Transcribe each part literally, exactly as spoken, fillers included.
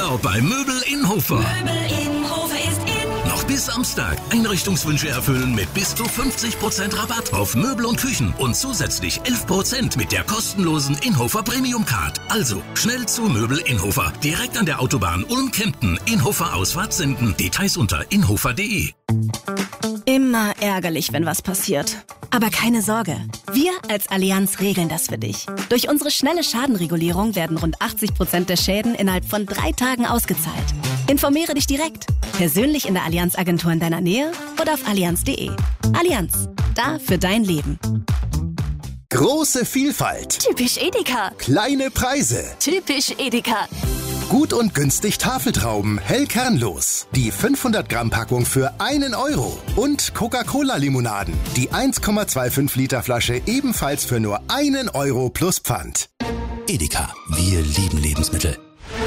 Urlaub bei Möbel in Hofer. Möbel in Hofer ist in. Noch bis Samstag. Einrichtungswünsche erfüllen mit bis zu fünfzig Prozent Rabatt auf Möbel und Küchen und zusätzlich elf Prozent mit der kostenlosen Inhofer Premium Card. Also schnell zu Möbel in Hofer. Direkt an der Autobahn Ulm-Kempten. Inhofer Ausfahrt senden. Details unter inhofer punkt de. Immer ärgerlich, wenn was passiert. Aber keine Sorge, wir als Allianz regeln das für dich. Durch unsere schnelle Schadenregulierung werden rund achtzig Prozent der Schäden innerhalb von drei Tagen ausgezahlt. Informiere dich direkt, persönlich in der Allianz-Agentur in deiner Nähe oder auf allianz punkt de. Allianz, da für dein Leben. Große Vielfalt. Typisch Edeka. Kleine Preise. Typisch Edeka. Gut und günstig Tafeltrauben, hell kernlos. Die fünfhundert Gramm Packung für einen Euro. Und Coca-Cola-Limonaden. Die eins Komma fünfundzwanzig Liter Flasche ebenfalls für nur einen Euro plus Pfand. Edeka, wir lieben Lebensmittel.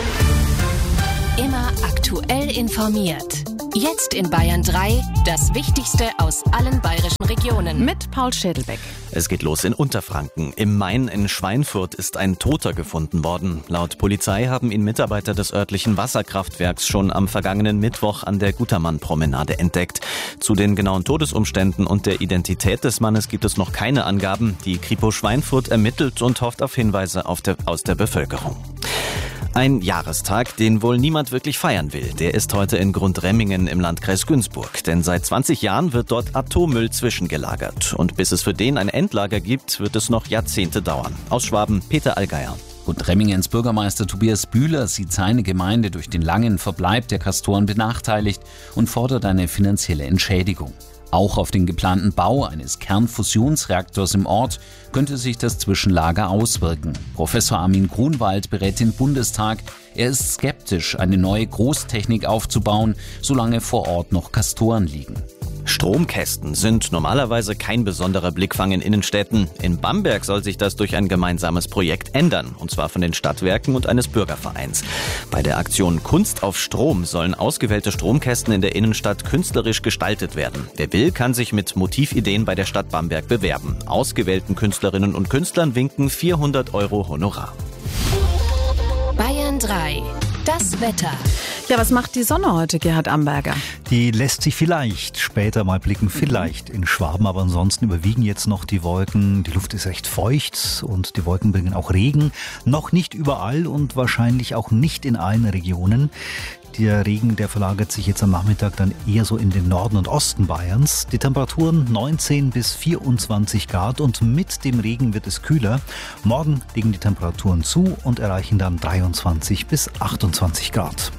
Immer aktuell informiert. Jetzt in Bayern drei, das Wichtigste aus allen bayerischen Regionen. Mit Paul Schädelbeck. Es geht los in Unterfranken. Im Main in Schweinfurt ist ein Toter gefunden worden. Laut Polizei haben ihn Mitarbeiter des örtlichen Wasserkraftwerks schon am vergangenen Mittwoch an der Gutermann-Promenade entdeckt. Zu den genauen Todesumständen und der Identität des Mannes gibt es noch keine Angaben. Die Kripo Schweinfurt ermittelt und hofft auf Hinweise auf der, aus der Bevölkerung. Ein Jahrestag, den wohl niemand wirklich feiern will. Der ist heute in Grundremmingen im Landkreis Günzburg. Denn seit zwanzig Jahren wird dort Atommüll zwischengelagert. Und bis es für den ein Endlager gibt, wird es noch Jahrzehnte dauern. Aus Schwaben, Peter Allgeier. Grundremmingens Bürgermeister Tobias Bühler sieht seine Gemeinde durch den langen Verbleib der Castoren benachteiligt und fordert eine finanzielle Entschädigung. Auch auf den geplanten Bau eines Kernfusionsreaktors im Ort könnte sich das Zwischenlager auswirken. Professor Armin Grunwald berät den Bundestag. Er ist skeptisch, eine neue Großtechnik aufzubauen, solange vor Ort noch Castoren liegen. Stromkästen sind normalerweise kein besonderer Blickfang in Innenstädten. In Bamberg soll sich das durch ein gemeinsames Projekt ändern, und zwar von den Stadtwerken und eines Bürgervereins. Bei der Aktion Kunst auf Strom sollen ausgewählte Stromkästen in der Innenstadt künstlerisch gestaltet werden. Wer will, kann sich mit Motivideen bei der Stadt Bamberg bewerben. Ausgewählten Künstlerinnen und Künstlern winken vierhundert Euro Honorar. Bayern drei. Das Wetter. Ja, was macht die Sonne heute, Gerhard Amberger? Die lässt sich vielleicht später mal blicken, vielleicht in Schwaben, aber ansonsten überwiegen jetzt noch die Wolken. Die Luft ist recht feucht und die Wolken bringen auch Regen. Noch nicht überall und wahrscheinlich auch nicht in allen Regionen. Der Regen, der verlagert sich jetzt am Nachmittag dann eher so in den Norden und Osten Bayerns. Die Temperaturen neunzehn bis vierundzwanzig Grad und mit dem Regen wird es kühler. Morgen legen die Temperaturen zu und erreichen dann dreiundzwanzig bis achtundzwanzig Grad.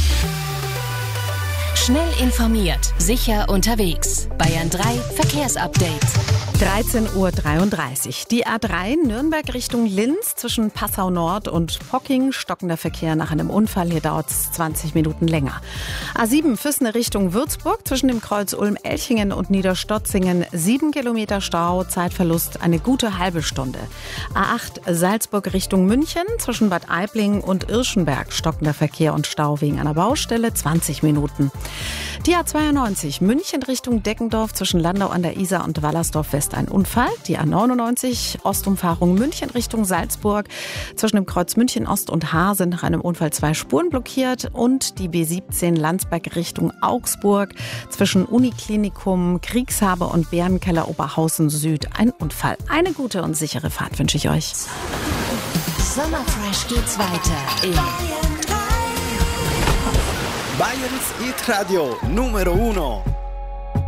Schnell informiert, sicher unterwegs. Bayern drei Verkehrsupdate. dreizehn Uhr dreiunddreißig. Die A drei Nürnberg Richtung Linz zwischen Passau Nord und Pocking. Stockender Verkehr nach einem Unfall. Hier dauert es zwanzig Minuten länger. A sieben Füssene Richtung Würzburg zwischen dem Kreuz Ulm-Elchingen und Niederstotzingen. sieben Kilometer Stau. Zeitverlust eine gute halbe Stunde. A acht Salzburg Richtung München zwischen Bad Aibling und Irschenberg. Stockender Verkehr und Stau wegen einer Baustelle. zwanzig Minuten. Die A zweiundneunzig München Richtung Deckendorf zwischen Landau an der Isar und Wallersdorf West ein Unfall. Die A neunundneunzig Ostumfahrung München Richtung Salzburg zwischen dem Kreuz München Ost und Haar sind nach einem Unfall zwei Spuren blockiert. Und die B siebzehn Landsberg Richtung Augsburg zwischen Uniklinikum Kriegshabe und Bärenkeller Oberhausen Süd ein Unfall. Eine gute und sichere Fahrt wünsche ich euch. Sommerfresh geht's weiter in Bayern drei. Bayerns Hit Radio Numero Uno.